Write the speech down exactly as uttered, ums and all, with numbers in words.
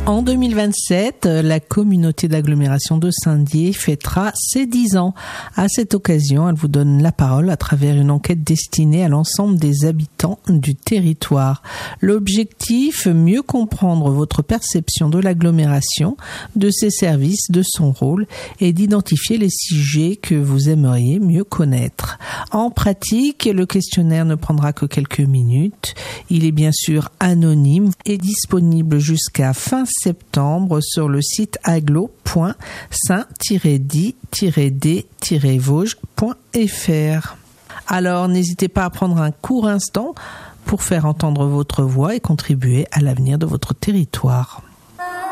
En deux mille vingt-sept, la communauté d'agglomération de Saint-Dié fêtera ses dix ans. À cette occasion, elle vous donne la parole à travers une enquête destinée à l'ensemble des habitants du territoire. L'objectif, mieux comprendre votre perception de l'agglomération, de ses services, de son rôle et d'identifier les sujets que vous aimeriez mieux connaître. En pratique, le questionnaire ne prendra que quelques minutes. Il est bien sûr anonyme et disponible jusqu'à fin septembre sur le site agglo point saint tiret di tiret d tiret vosges point f r. Alors n'hésitez pas à prendre un court instant pour faire entendre votre voix et contribuer à l'avenir de votre territoire.